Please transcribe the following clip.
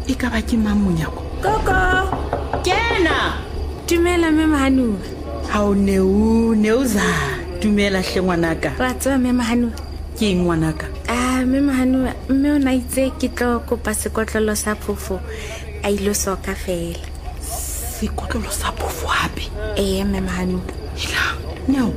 e ka ba ke mang Monyako? Koko Kena dumela mme Mahanua. Ha o neuza dumela hle ngwanaka. Wa tswa mme Mahanua. Ke eng ngwanaka? Mme Mahanua, mme o na itse ke tlo kopa sekotlolo sa phofo a ilo soka fela. Sekotlolo sa phofo hape? Mme Mahanua. Hila, neo